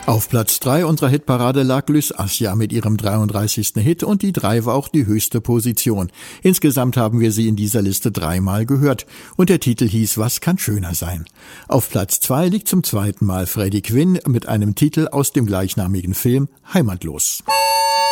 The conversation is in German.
Auf Platz 3 unserer Hitparade lag Lys Assia mit ihrem 33. Hit und die 3 war auch die höchste Position. Insgesamt haben wir sie in dieser Liste 3-mal gehört und der Titel hieß Was kann schöner sein? Auf Platz 2 liegt zum 2. Mal Freddie Quinn mit einem Titel aus dem gleichnamigen Film Heimatlos.